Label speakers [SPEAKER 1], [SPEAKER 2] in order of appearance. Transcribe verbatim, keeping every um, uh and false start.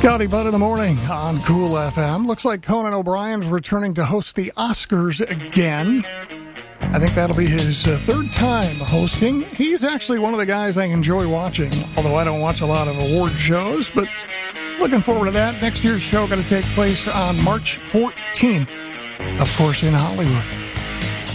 [SPEAKER 1] Scotty Budd in the morning on Cool F M. Looks like Conan O'Brien's returning to host the Oscars again. I think that'll be his uh, third time hosting. He's actually one of the guys I enjoy watching, although I don't watch a lot of award shows, but looking forward to that. Next year's show going to take place on March fourteenth, of course, in Hollywood.